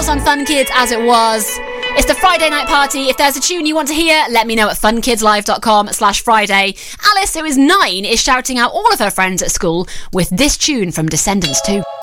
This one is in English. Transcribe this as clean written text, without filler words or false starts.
on Fun Kids as it was. It's the Friday night party. If there's a tune you want to hear, let me know at funkidslive.com/Friday. Alice, who is 9, is shouting out all of her friends at school with this tune from Descendants 2.